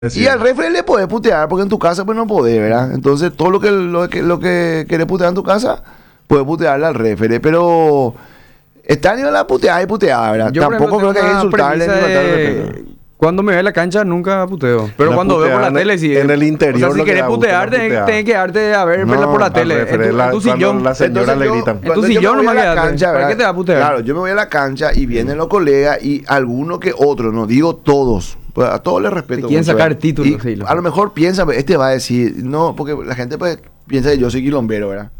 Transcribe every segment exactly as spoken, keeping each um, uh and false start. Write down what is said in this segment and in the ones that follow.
Y al refri le podés putear, porque en tu casa pues no podés, ¿verdad? Entonces todo lo que, lo que, lo que querés putear en tu casa, puedes putearle al refri. Pero está a nivel de la puteada y puteada, ¿verdad? Yo, Tampoco por ejemplo, creo que hay que tengo una insultarle ni premisa faltarle de- respeto. Cuando me ve a la cancha nunca puteo. Pero La cuando veo por la puteada tele sí. en el interior O sea, lo si que querés da gusto putear, la tenés puteada. tenés que quedarte a ver No, verla por la Al tele. En referee, tu, la- en tu cuando sillón. la señora Entonces le yo- gritan. En tu cuando yo sillón me voy a nomás la quédate. cancha, ¿Para ¿verdad? qué te va a putear? Claro, yo me voy a la cancha y vienen los colegas y alguno que otro, no digo todos, pues a todos les respeto. Te quieren mucho, sacar ¿verdad? títulos, Y sí, lo a lo sé. mejor piensa, pues, este va a decir, no, porque la gente pues piensa que yo soy quilombero, ¿verdad?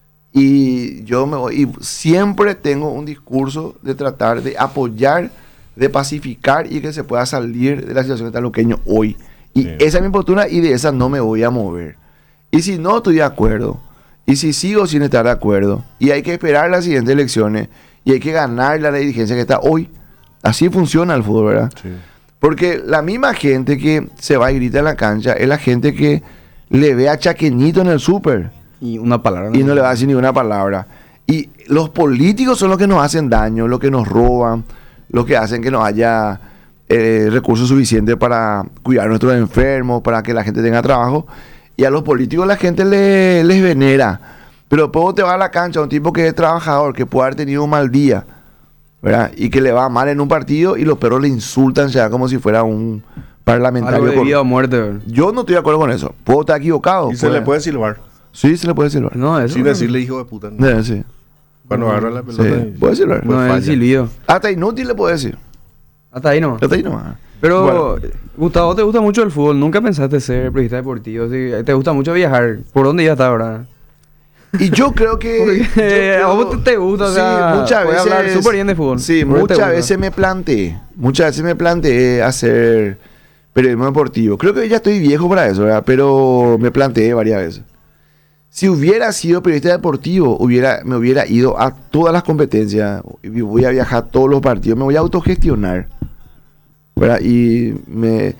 Y yo me voy, y siempre tengo un discurso de tratar de apoyar, de pacificar y que se pueda salir de la situación de Taluqueño hoy. Y Sí. esa es mi postura y de esa no me voy a mover. Y si no estoy de acuerdo, y si sigo sin estar de acuerdo, y hay que esperar las siguientes elecciones, y hay que ganar la dirigencia que está hoy, así funciona el fútbol, ¿verdad? Sí. Porque la misma gente que se va y grita en la cancha es la gente que le ve a Chaqueñito en el súper Y una palabra. y no le va a decir ni una palabra. Y los políticos son los que nos hacen daño, los que nos roban, los que hacen que no haya eh, recursos suficientes para cuidar a nuestros enfermos, para que la gente tenga trabajo. Y a los políticos la gente le- les venera. Pero después te va a la cancha un tipo que es trabajador, que puede haber tenido un mal día, ¿verdad? Y que le va mal en un partido y los perros le insultan ya como si fuera un parlamentario. Algo de cor- vida o muerte. ¿verdad? Yo no estoy de acuerdo con eso. Puedo estar equivocado. Y se le puede silbar. Sí, se le puede silbar. No, eso Sin no- decirle hijo de puta. Eh, sí. Cuando agarra la pelota. Sí, y- puede silbar. pues no es falla. silbido. Hasta inútil le puedo decir. Hasta ahí nomás. Hasta ahí nomás. Pero, Bueno. Gustavo, ¿te gusta mucho el fútbol? ¿Nunca pensaste ser periodista deportivo? Sí, ¿te gusta mucho viajar? ¿Por dónde ya está ahora? Y yo creo que. Porque yo creo- a vos te- te gusta, o sí, sea, muchas puedes veces. hablar súper bien de fútbol. Sí, ¿Por qué te muchas gusta? veces me planteé. Muchas veces me planteé hacer periodismo deportivo. Creo que ya estoy viejo para eso, ¿verdad? Pero me planteé varias veces. Si hubiera sido periodista deportivo, hubiera, me hubiera ido a todas las competencias. Y voy a viajar a todos los partidos. Me voy a autogestionar, ¿verdad? Y me.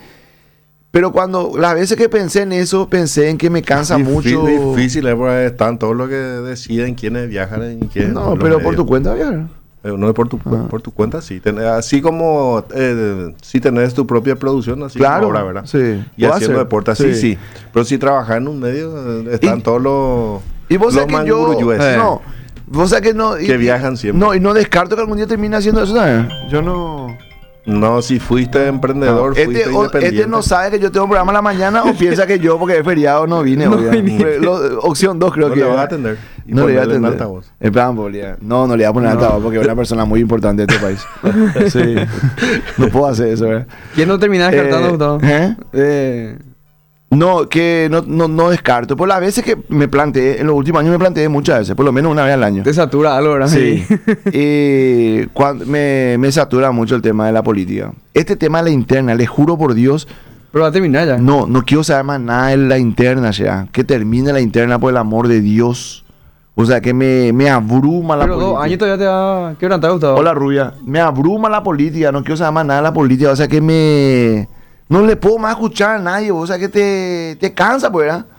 Pero cuando las veces que pensé en eso, pensé en que me cansa Difí- mucho. Difícil, es porque están todos los que deciden quiénes viajan y quiénes No, los pero por medios. tu cuenta viajar. Eh, No, por tu, Ah. por tu cuenta sí. Ten- así como eh, si tenés tu propia producción, así Claro, como ahora, ¿verdad? sí. Y Puedo haciendo hacer, deporte así, sí. sí. Pero si trabajas en un medio, eh, están Y- todos los, Y vos los sabés que yo. manguruyues. Eh. No, vos sabés que no. y- Que viajan siempre. No, y no descarto que algún día termine haciendo eso, ¿sabes? Yo no. No, si fuiste emprendedor, este, fuiste o- independiente. este no sabe que yo tengo programa a la mañana o piensa que yo, porque es feriado, no vine. No obvio. viniste. Lo- opción dos, creo No que. le vas a atender. Y No le voy a ponerle en atender. altavoz. En plan, bolía. No, no le voy a poner No. altavoz porque es una persona muy importante de este país. Sí. No puedo hacer eso, ¿verdad? ¿Quién no termina descartando, Eh, Gustavo? ¿eh? Eh, No, que no, no, no descarto. Por las veces que me planteé, en los últimos años me planteé muchas veces, por lo menos una vez al año. te satura algo, ¿verdad? Sí. Y cuando me, me satura mucho el tema de la política. Este tema de la interna, le juro por Dios, Pero va a terminar ya. no, no quiero saber más nada de la interna ya. Que termine la interna por el amor de Dios. O sea, que me, me abruma la Pero dos política. años todavía te va a quebrantar, Gustavo. Hola, rubia. Me abruma la política, no quiero saber más nada de la política. O sea, que me... No le puedo más escuchar a nadie, o sea, que te, te cansa, pues, ¿verdad?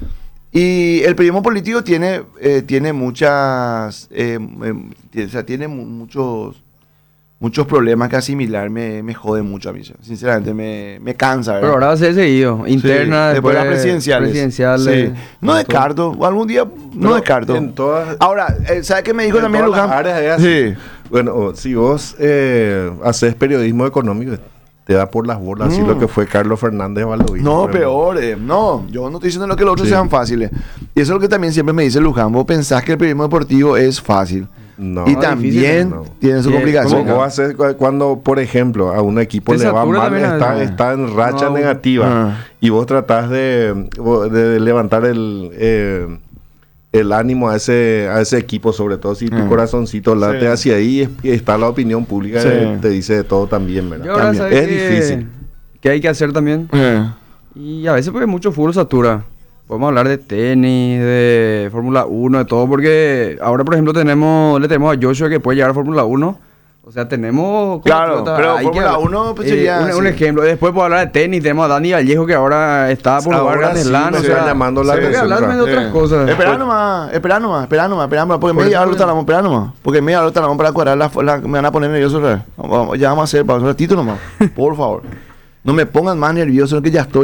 Y el periodismo político tiene, eh, tiene muchas... eh, eh, o sea, tiene mu- muchos muchos problemas que asimilar. Me, me jode mucho a mí, ya. Sinceramente, me, me cansa, ¿verdad? Pero ahora va a ser seguido. Interna, Sí, después, las presidenciales. presidenciales. Sí. No descarto, algún día no Pero descarto. En todas, Ahora, eh, ¿sabes qué me dijo en también todas las Luján? áreas es así. Sí. Bueno, o- si vos eh, haces periodismo económico, te da por las bolas, así Mm. lo que fue Carlos Fernández Valdovinos. No, por ejemplo. peor. eh. No, yo no estoy diciendo lo que los otros Sí. sean fáciles. Y eso es lo que también siempre me dice Luján. Vos pensás que el periodismo deportivo es fácil. No. y No, también difícil, no. tiene su Sí, complicación. ¿Cómo vos haces cu- cuando, por ejemplo, a un equipo Te le va satura mal, también a está, veces. está en racha No, negativa ah. y vos tratás de, de levantar el, eh, el ánimo a ese, a ese equipo, sobre todo si tu Ah. corazoncito late Sí. hacia ahí y está la opinión pública, Sí. eh, te dice de todo también, ¿verdad? Y ahora También. sabes Es que- difícil. que hay que hacer también. Eh. Y a veces porque mucho fútbol satura. Podemos hablar de tenis, de Fórmula uno, de todo, porque ahora, por ejemplo, tenemos le tenemos a Joshua que puede llegar a Fórmula uno. O sea, tenemos... Claro, puta, pero hay que Fórmula hablar- uno, pues, eh, sería un, un así. ejemplo. Después puedo hablar de tenis, tenemos a Dani Vallejo que ahora está por jugar Ahora Grand sí Slam. me o están sea, llamando la hay que atención, hablar de ¿verdad? otras Eh. cosas. Espera nomás, espera nomás, espera nomás, espera nomás, porque Por media eso, hora estamos, espera nomás, porque media hora estamos para cuadrar la, la- me van a poner nervioso otra vez. Vamos, ya vamos a hacer pausa un ratito nomás, por favor. No me pongan más nervioso de lo que ya estoy.